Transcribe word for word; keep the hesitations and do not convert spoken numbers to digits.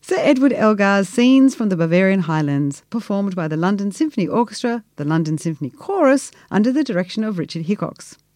Sir Edward Elgar's Scenes from the Bavarian Highlands, performed by the London Symphony Orchestra, the London Symphony Chorus, under the direction of Richard Hickox.